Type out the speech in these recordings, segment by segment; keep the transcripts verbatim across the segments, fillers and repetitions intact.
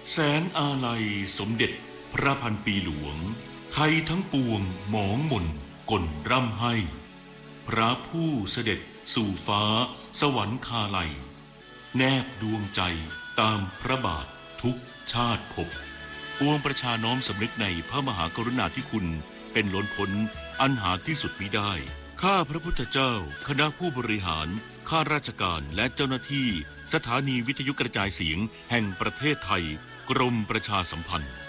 แสนอาลัยสมเด็จพระพันปีหลวงไทยทั้งปวงหมองหม่นกลร่ำให้พระผู้เสด็จสู่ฟ้าสวรรคาลัยแนบดวงใจตามพระบาททุกชาติภพปวงประชาน้อมสำนึกในพระมหากรุณาธิคุณเป็นล้นพ้นอันหาที่สุดมิได้ข้าพระพุทธเจ้าคณะผู้บริหารข้าราชการและเจ้าหน้าที่สถานีวิทยุกระจายเสียงแห่งประเทศไทยกรมประชาสัมพันธ์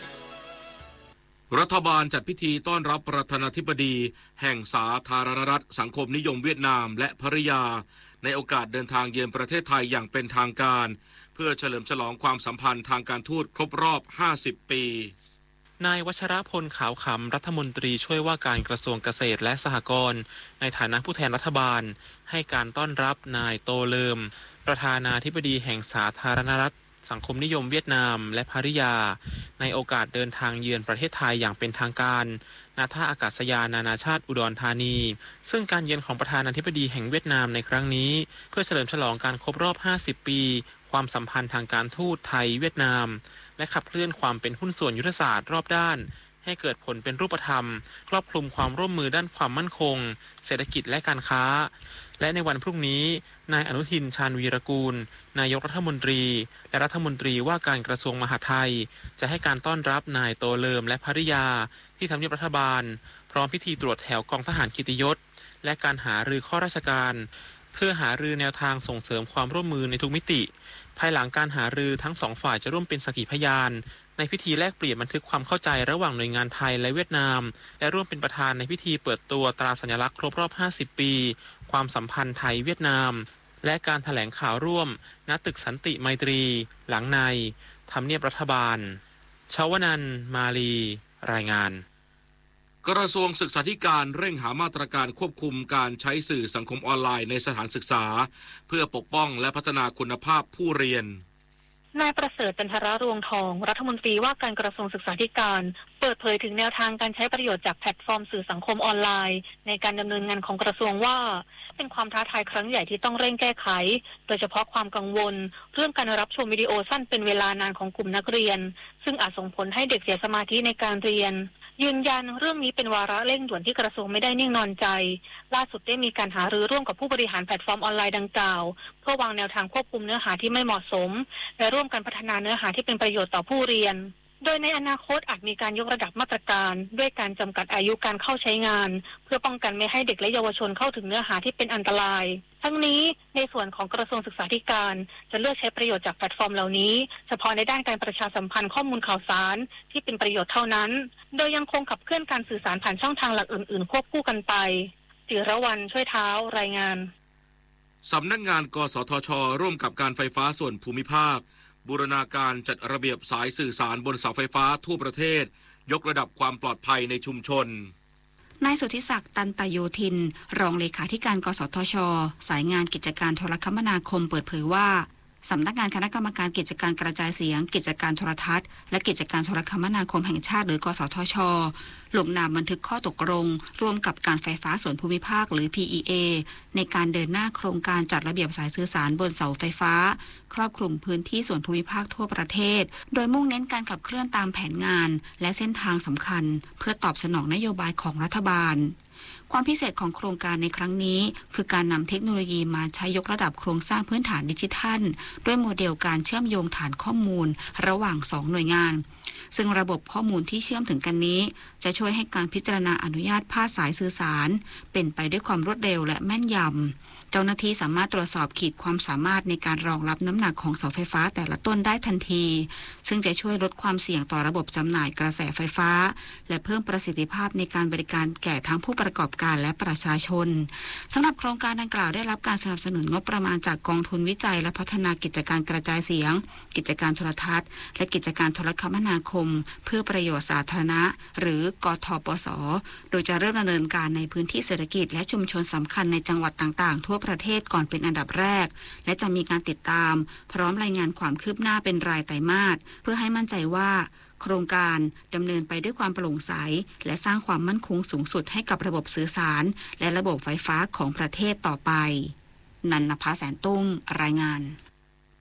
รัฐบาลจัดพิธีต้อนรับประธานาธิบดีแห่งสาธารณรัฐสังคมนิยมเวียดนามและภริยาในโอกาสเดินทางเยือนประเทศไทยอย่างเป็นทางการเพื่อเฉลิมฉลองความสัมพันธ์ทางการทูตครบรอบห้าสิบปีนายวัชรพลขาวขำรัฐมนตรีช่วยว่าการกระทรวงเกษตรและสหกรณ์ในฐานะผู้แทนรัฐบาลให้การต้อนรับนายโตเลิมประธานาธิบดีแห่งสาธารณรัฐสังคมนิยมเวียดนามและภริยาในโอกาสเดินทางเยือนประเทศไทยอย่างเป็นทางการณท่าอากาศยานนานาชาติอุดรธานีซึ่งการเยือนของประธานาธิบดีแห่งเวียดนามในครั้งนี้เพื่อเฉลิมฉลองการครบรอบห้าสิบปีความสัมพันธ์ทางการทูตไทยเวียดนามและขับเคลื่อนความเป็นหุ้นส่วนยุทธศาสตร์รอบด้านให้เกิดผลเป็นรูปธรรมครอบคลุมความร่วมมือด้านความมั่นคงเศรษฐกิจและการค้าและในวันพรุ่งนี้นายอนุทินชาญวีรกูลนายกรัฐมนตรีและรัฐมนตรีว่าการกระทรวงมหาดไทยจะให้การต้อนรับนายโตเลิมและภริยาที่ทำเนียบรัฐบาลพร้อมพิธีตรวจแถวกองทหารกิตติยศและการหารือข้อราชการเพื่อหารือแนวทางส่งเสริมความร่วมมือในทุกมิติภายหลังการหารือทั้งสองฝ่ายจะร่วมเป็นสักขีพยานในพิธีแลกเปลี่ยนบันทึกความเข้าใจระหว่างหน่วยงานไทยและเวียดนามและร่วมเป็นประธานในพิธีเปิดตัวตราสัญลักษณ์ครบรอบห้าสิบปีความสัมพันธ์ไทยเวียดนามและการแถลงข่าวร่วมณตึกสันติไมตรีหลังในทำเนียบรัฐบาลชวนันท์มาลีรายงานกระทรวงศึกษาธิการเร่งหามาตรการควบคุมการใช้สื่อสังคมออนไลน์ในสถานศึกษาเพื่อปกป้องและพัฒนาคุณภาพผู้เรียนนายประเสริฐจันทรรวงทองรัฐมนตรีว่าการกระทรวงศึกษาธิการเปิดเผยถึงแนวทางการใช้ประโยชน์จากแพลตฟอร์มสื่อสังคมออนไลน์ในการดำเนินงานของกระทรวงว่าเป็นความท้าทายครั้งใหญ่ที่ต้องเร่งแก้ไขโดยเฉพาะความกังวลเรื่องการรับชมวิดีโอสั้นเป็นเวลานานของกลุ่มนักเรียนซึ่งอาจส่งผลให้เด็กเสียสมาธิในการเรียนยืนยันเรื่องนี้เป็นวาระเร่งด่วนที่กระทรวงไม่ได้นิ่งนอนใจล่าสุดได้มีการหารือร่วมกับผู้บริหารแพลตฟอร์มออนไลน์ดังกล่าวเพื่อวางแนวทางควบคุมเนื้อหาที่ไม่เหมาะสมและร่วมกันพัฒนาเนื้อหาที่เป็นประโยชน์ต่อผู้เรียนโดยในอนาคตอาจมีการยกระดับมาตรการด้วยการจำกัดอายุการเข้าใช้งานเพื่อป้องกันไม่ให้เด็กและเยาวชนเข้าถึงเนื้อหาที่เป็นอันตรายทั้งนี้ในส่วนของกระทรวงศึกษาธิการจะเลือกใช้ประโยชน์จากแพลตฟอร์มเหล่านี้เฉพาะในด้านการประชาสัมพันธ์ข้อมูลข่าวสารที่เป็นประโยชน์เท่านั้นโดยยังคงขับเคลื่อนการสื่อสารผ่านช่องทางหลักอื่นๆควบคู่กันไปจิรวรรณช่วยเท้ารายงานสำนักงานกสทช.ร่วมกับการไฟฟ้าส่วนภูมิภาคบูรณาการจัดระเบียบสายสื่อสารบนเสาไฟฟ้าทั่วประเทศยกระดับความปลอดภัยในชุมชนนายสุทธิศักดิ์ตันตโยธินรองเลขาธิการกสทช.สายงานกิจการโทรคมนาคมเปิดเผยว่าสำนักงานคณะกรรมการกิจการกระจายเสียงกิจการโทรทัศน์และกิจการโทรคมนาคมแห่งชาติหรือกสทช.ลงนามบันทึกข้อตกลงร่วมกับการไฟฟ้าส่วนภูมิภาคหรือ พี อี เอ ในการเดินหน้าโครงการจัดระเบียบสายสื่อสารบนเสาไฟฟ้าครอบคลุมพื้นที่ส่วนภูมิภาคทั่วประเทศโดยมุ่งเน้นการขับเคลื่อนตามแผนงานและเส้นทางสำคัญเพื่อตอบสนองนโยบายของรัฐบาลความพิเศษของโครงการในครั้งนี้คือการนำเทคโนโลยีมาใช้ยกระดับโครงสร้างพื้นฐานดิจิทัลด้วยโมเดลการเชื่อมโยงฐานข้อมูลระหว่างสองหน่วยงานซึ่งระบบข้อมูลที่เชื่อมถึงกันนี้จะช่วยให้การพิจารณาอนุญาตพาดสายสื่อสารเป็นไปด้วยความรวดเร็วและแม่นยำเจ้าหน้าที่สามารถตรวจสอบขีดความสามารถในการรองรับน้ำหนักของเสาไฟฟ้าแต่ละต้นได้ทันทีซึ่งจะช่วยลดความเสี่ยงต่อระบบจำหน่ายกระแสไฟฟ้าและเพิ่มประสิทธิภาพในการบริการแก่ทั้งผู้ประกอบการและประชาชนสำหรับโครงการดังกล่าวได้รับการสนับสนุนงบประมาณจากกองทุนวิจัยและพัฒนากิจการกระจายเสียงกิจการโทรทัศน์และกิจการโทรคมนาคมเพื่อประโยชน์สาธารณะหรือกทปส.โดยจะเริ่มดำเนินการในพื้นที่เศรษฐกิจและชุมชนสำคัญในจังหวัดต่างๆทั่วประเทศก่อนเป็นอันดับแรกและจะมีการติดตามพร้อมรายงานความคืบหน้าเป็นรายไตรมาสเพื่อให้มั่นใจว่าโครงการดำเนินไปด้วยความโปร่งใสและสร้างความมั่นคงสูงสุดให้กับระบบสื่อสารและระบบไฟฟ้าของประเทศต่อไปนันนภาแสนตุ้งรายงาน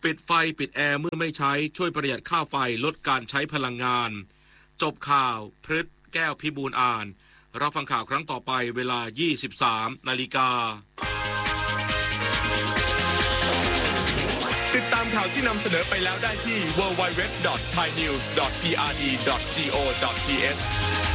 ปิดไฟปิดแอร์เมื่อไม่ใช้ช่วยประหยัดค่าไฟลดการใช้พลังงานจบข่าวพฤษแก้วพิบูลอ่านรับฟังข่าวครั้งต่อไปเวลา ยี่สิบสาม นาฬิกาติดตามข่าวที่นำเสนอไปแล้วได้ที่ ดับเบิลยู ดับเบิลยู ดับเบิลยู ดอท ไทยนิวส์ ดอท พี อาร์ ดี ดอท จี โอ ดอท ที เอช